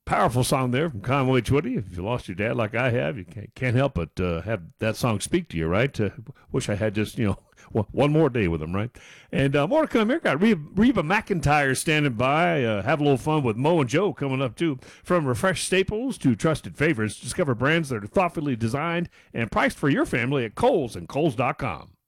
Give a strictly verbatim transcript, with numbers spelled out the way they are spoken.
Powerful song there from Conway Twitty. If you lost your dad like I have, you can't, can't help but uh, have that song speak to you, right? Uh, wish I had just, you know, one more day with him, right? And uh, more to come here. Got Reba, Reba McEntire standing by. Uh, have a little fun with Mo and Joe coming up, too. From refreshed staples to trusted favorites, discover brands that are thoughtfully designed and priced for your family at Kohl's and Kohl's dot com.